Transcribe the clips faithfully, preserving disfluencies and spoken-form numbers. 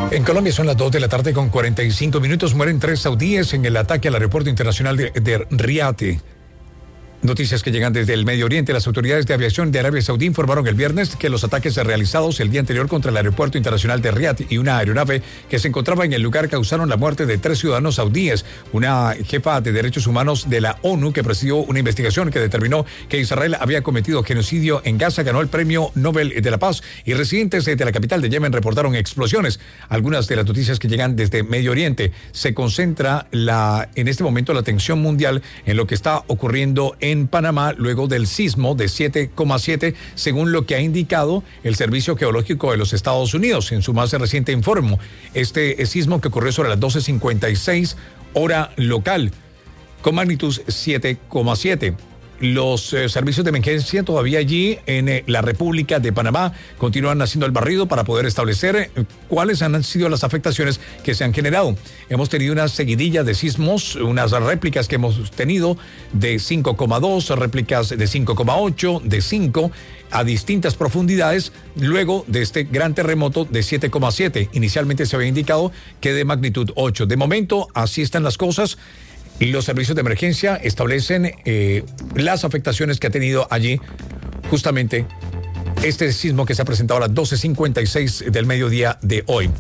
En Colombia son las dos de la tarde con cuarenta y cinco minutos. Mueren tres saudíes en el ataque al aeropuerto internacional de, de Riad. Noticias que llegan desde el Medio Oriente. Las autoridades de aviación de Arabia Saudí informaron el viernes que los ataques realizados el día anterior contra el aeropuerto internacional de Riad y una aeronave que se encontraba en el lugar causaron la muerte de tres ciudadanos saudíes. Una jefa de derechos humanos de la ONU que presidió una investigación que determinó que Israel había cometido genocidio en Gaza ganó el premio Nobel de la Paz, y residentes de la capital de Yemen reportaron explosiones. Algunas de las noticias que llegan desde Medio Oriente. Se concentra la en este momento la atención mundial en lo que está ocurriendo en en Panamá luego del sismo de siete coma siete, según lo que ha indicado el Servicio Geológico de los Estados Unidos en su más reciente informe. Este sismo que ocurrió sobre las doce cincuenta y seis hora local, con magnitud siete coma siete. Los eh, servicios de emergencia todavía allí en eh, la República de Panamá continúan haciendo el barrido para poder establecer eh, cuáles han sido las afectaciones que se han generado. Hemos tenido una seguidilla de sismos, unas réplicas que hemos tenido de cinco coma dos, réplicas de cinco coma ocho, de cinco, a distintas profundidades, luego de este gran terremoto de siete coma siete. Inicialmente se había indicado que de magnitud ocho. De momento, así están las cosas. Los servicios de emergencia establecen eh, las afectaciones que ha tenido allí justamente este sismo que se ha presentado a las doce cincuenta y seis del mediodía de hoy.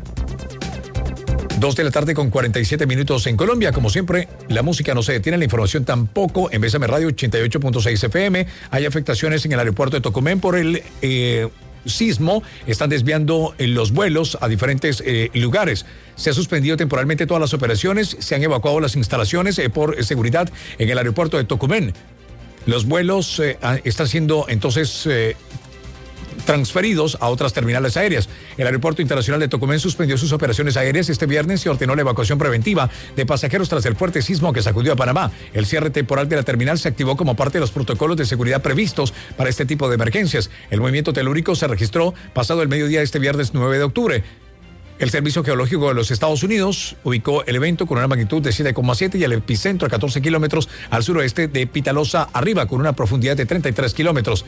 Dos de la tarde con cuarenta y siete minutos en Colombia. Como siempre, la música no se detiene, la información tampoco. En Bésame Radio ochenta y ocho punto seis F M. Hay afectaciones en el aeropuerto de Tocumen por el Eh, sismo. Están desviando los vuelos a diferentes eh, lugares. Se ha suspendido temporalmente todas las operaciones, se han evacuado las instalaciones eh, por seguridad en el aeropuerto de Tocumen. Los vuelos eh, están siendo entonces eh, transferidos a otras terminales aéreas. El Aeropuerto Internacional de Tocumen suspendió sus operaciones aéreas este viernes y ordenó la evacuación preventiva de pasajeros tras el fuerte sismo que sacudió a Panamá. El cierre temporal de la terminal se activó como parte de los protocolos de seguridad previstos para este tipo de emergencias. El movimiento telúrico se registró pasado el mediodía este viernes nueve de octubre. El Servicio Geológico de los Estados Unidos ubicó el evento con una magnitud de siete coma siete y el epicentro a catorce kilómetros al suroeste de Pitalosa arriba, con una profundidad de treinta y tres kilómetros.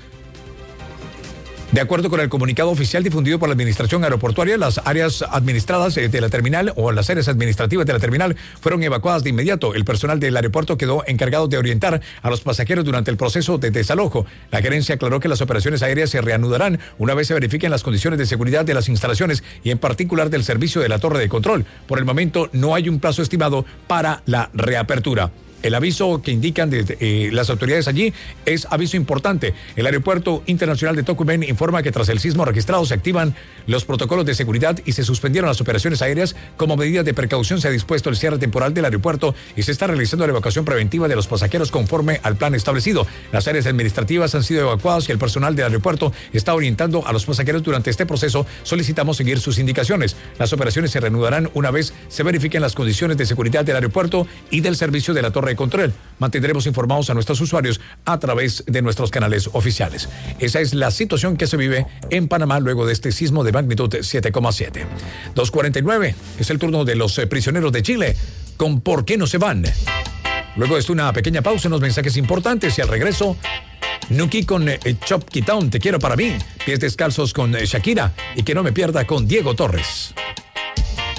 De acuerdo con el comunicado oficial difundido por la Administración Aeroportuaria, las áreas administradas de la terminal o las áreas administrativas de la terminal fueron evacuadas de inmediato. El personal del aeropuerto quedó encargado de orientar a los pasajeros durante el proceso de desalojo. La gerencia aclaró que las operaciones aéreas se reanudarán una vez se verifiquen las condiciones de seguridad de las instalaciones y en particular del servicio de la torre de control. Por el momento no hay un plazo estimado para la reapertura. El aviso que indican de, eh, las autoridades allí es aviso importante. El Aeropuerto Internacional de Tocumen informa que tras el sismo registrado se activan los protocolos de seguridad y se suspendieron las operaciones aéreas. Como medida de precaución se ha dispuesto el cierre temporal del aeropuerto y se está realizando la evacuación preventiva de los pasajeros conforme al plan establecido. Las áreas administrativas han sido evacuadas y el personal del aeropuerto está orientando a los pasajeros durante este proceso. Solicitamos seguir sus indicaciones. Las operaciones se reanudarán una vez se verifiquen las condiciones de seguridad del aeropuerto y del servicio de la torre de control. Mantendremos informados a nuestros usuarios a través de nuestros canales oficiales. Esa es la situación que se vive en Panamá luego de este sismo de magnitud siete coma siete. dos cuarenta y nueve es el turno de los eh, prisioneros de Chile con ¿Por qué no se van? Luego de esto una pequeña pausa, unos mensajes importantes y al regreso Nuki con eh, Chop Town, Te quiero para mí, Pies descalzos con eh, Shakira y Que no me pierda con Diego Torres.